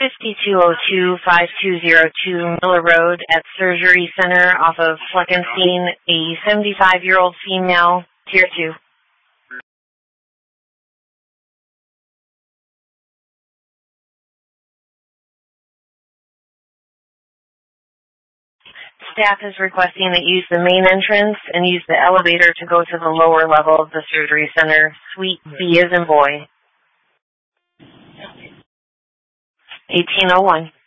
5202-5202 Miller Road at Surgery Center off of Fleckenstein, a 75-year-old female, Tier 2. Staff is requesting that you use the main entrance and use the elevator to go to the lower level of the surgery center, Suite B as in boy. 1801.